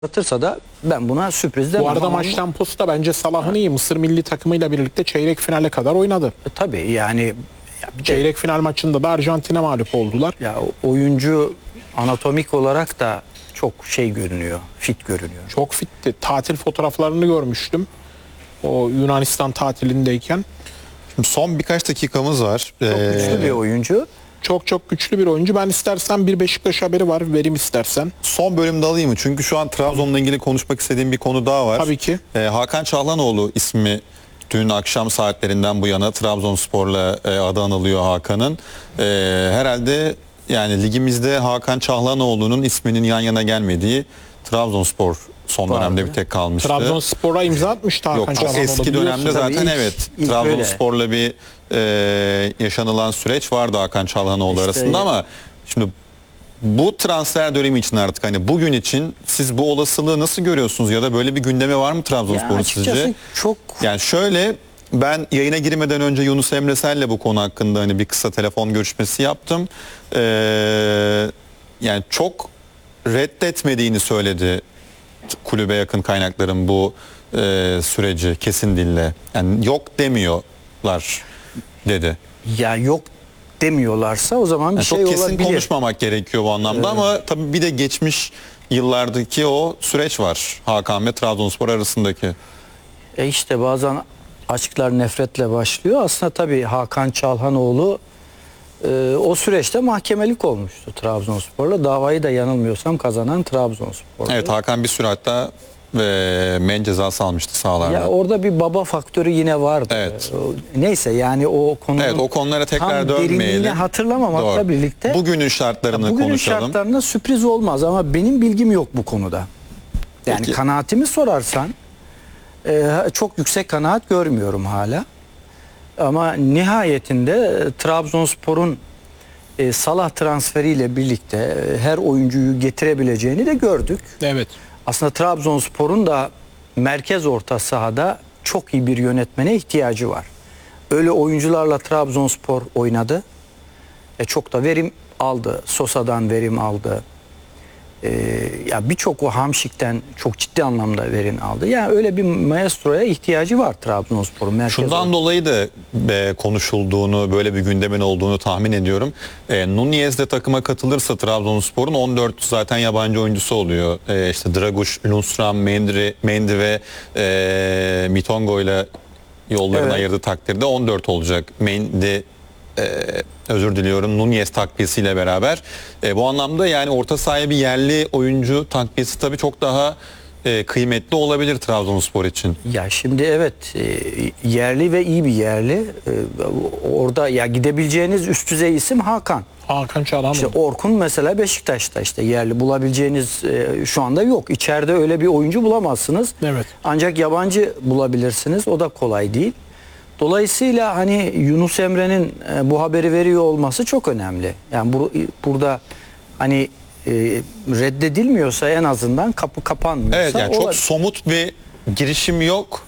Atırsa da ben buna sürpriz demem. Bu arada maç temposu da bence Salah'ın iyi. Mısır milli takımıyla birlikte çeyrek finale kadar oynadı. Tabii yani Çeyrek final maçında da Arjantin'e mağlup oldular. ya oyuncu anatomik olarak da çok şey görünüyor, fit görünüyor. Çok fitti. Tatil fotoğraflarını görmüştüm. O Yunanistan tatilindeyken. Şimdi son birkaç dakikamız var. Çok güçlü bir oyuncu. Çok güçlü bir oyuncu. Ben istersen bir Beşiktaş haberi var. Vereyim istersen. Son bölümde alayım mı? Çünkü şu an Trabzon'la ilgili konuşmak istediğim bir konu daha var. Tabii ki. Hakan Çalhanoğlu ismi dün akşam saatlerinden bu yana Trabzonspor'la adı anılıyor Hakan'ın. Herhalde yani ligimizde Hakan Çalhanoğlu'nun isminin yan yana gelmediği Trabzonspor son dönemde bir tek kalmıştı. Trabzonspor'a imza atmıştı Hakan Yok, çok Çalhanoğlu, eski biliyorsun. dönemde zaten Tabii evet. ilk Trabzonspor'la bir yaşanılan süreç vardı Hakan Çalhanoğlu İşte arasında ama şimdi bu transfer dönemi için artık hani bugün için siz bu olasılığı nasıl görüyorsunuz ya da böyle bir gündemi var mı Trabzonspor'un açıkçası sizce? çok Yani şöyle, ben yayına girmeden önce Yunus Emre Sel'le bu konu hakkında hani bir kısa telefon görüşmesi yaptım. Yani çok reddetmediğini söyledi kulübe yakın kaynakların bu süreci kesin dille. Yani yok demiyorlar dedi. ya yok demiyorlarsa o zaman bir Yani şey çok kesin olabilir. konuşmamak gerekiyor bu anlamda ama tabii bir de geçmiş yıllardaki o süreç var Hakan ve Trabzonspor arasındaki. İşte bazen aşklar nefretle başlıyor. Aslında tabii Hakan Çalhanoğlu o süreçte mahkemelik olmuştu Trabzonspor'la. Davayı da yanılmıyorsam kazanan Trabzonspor. Evet, Hakan bir süre hatta men cezası almıştı sahalarda. Ya orada bir baba faktörü yine vardı. Evet. Neyse yani o konunun Evet, o konulara tekrar tam derinliğini dönmeyelim. hatırlamamakla Doğru. birlikte Bugünün şartlarını bugünün konuşalım. şartlarında sürpriz olmaz ama benim bilgim yok bu konuda. Yani Peki. kanaatimi sorarsan çok yüksek kanaat görmüyorum hala. Ama nihayetinde Trabzonspor'un Salah transferiyle birlikte her oyuncuyu getirebileceğini de gördük. Evet. Aslında Trabzonspor'un da merkez orta sahada çok iyi bir yönetmene ihtiyacı var. Öyle oyuncularla Trabzonspor oynadı. Çok da verim aldı. Sosa'dan verim aldı. Ya birçok o Hamşik'ten çok ciddi anlamda verim aldı. Yani öyle bir maestroya ihtiyacı var Trabzonspor'un merkez. Şundan dolayı da konuşulduğunu, böyle bir gündemin olduğunu tahmin ediyorum. Nunez de takıma katılırsa Trabzonspor'un 14 zaten yabancı oyuncusu oluyor. İşte Draguş, Lundstram, Mendy ve Mitongo ile yollarını Evet. ayırdığı takdirde 14 olacak. Mendy özür diliyorum, Nunez takviyesiyle beraber. Bu anlamda yani orta sahaya bir yerli oyuncu takviyesi tabii çok daha kıymetli olabilir Trabzonspor için. Ya şimdi evet yerli ve iyi bir yerli. Orada ya gidebileceğiniz üst düzey isim Hakan. Hakan Çalhanoğlu. İşte Orkun mesela Beşiktaş'ta işte yerli bulabileceğiniz şu anda yok. İçeride öyle bir oyuncu bulamazsınız. Evet. Ancak yabancı bulabilirsiniz. O da kolay değil. Dolayısıyla hani Yunus Emre'nin bu haberi veriyor olması çok önemli. Yani burada hani reddedilmiyorsa en azından kapı kapanmıyorsa. Evet, yani çok somut bir girişim yok.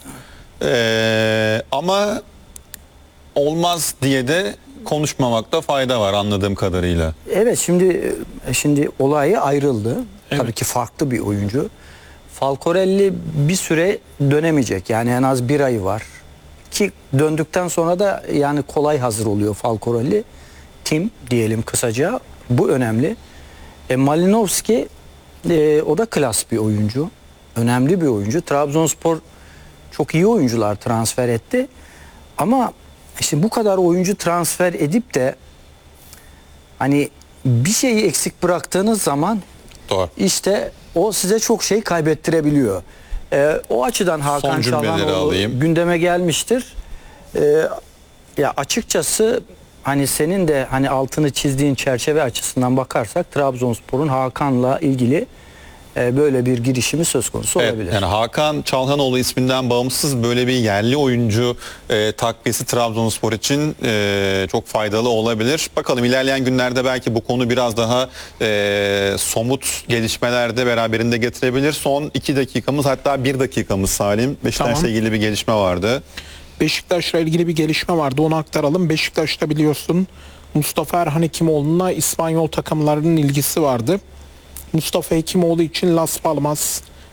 Ama olmaz diye de konuşmamakta fayda var anladığım kadarıyla. Evet, şimdi olayı ayrıldı. Evet. Tabii ki farklı bir oyuncu. Falcorelli bir süre dönemeyecek. Yani en az bir ayı var. Ki döndükten sonra da yani kolay hazır oluyor Falcorelli. Tim diyelim kısaca. Bu önemli. Malinovski o da klas bir oyuncu. Önemli bir oyuncu. Trabzonspor çok iyi oyuncular transfer etti. Ama işte bu kadar oyuncu transfer edip de hani bir şeyi eksik bıraktığınız zaman Doğru. işte o size çok şey kaybettirebiliyor. O açıdan Hakan cümleleri Çalhanoğlu alayım. gündeme gelmiştir. Ya açıkçası hani senin de hani altını çizdiğin çerçeve açısından bakarsak Trabzonspor'un Hakan'la ilgili böyle bir girişimi söz konusu Evet, olabilir. yani Hakan Çalhanoğlu isminden bağımsız böyle bir yerli oyuncu takviyesi Trabzonspor için çok faydalı olabilir. Bakalım ilerleyen günlerde belki bu konu biraz daha somut gelişmelerde beraberinde getirebilir. Son 2 dakikamız, hatta 1 dakikamız Salim. Beşiktaş'la Tamam. ilgili bir gelişme vardı. Beşiktaş'la ilgili bir gelişme vardı. Onu aktaralım. Beşiktaş'ta biliyorsun Mustafa Erhan Hekimoğlu'na İspanyol takımlarının ilgisi vardı. Mustafa Hekimoğlu için Las Palmas,